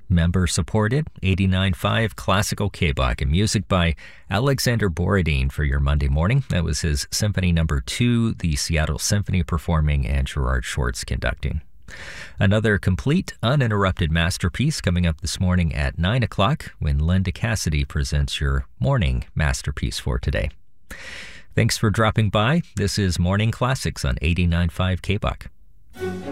member-supported 89.5 classical K-Bach and music by Alexander Borodin for your Monday morning. That was his Symphony No. 2, the Seattle Symphony performing and Gerard Schwartz conducting. Another complete, uninterrupted masterpiece coming up this morning at 9 o'clock when Linda Cassidy presents your morning masterpiece for today. Thanks for dropping by. This is Morning Classics on 89.5 K-Bach.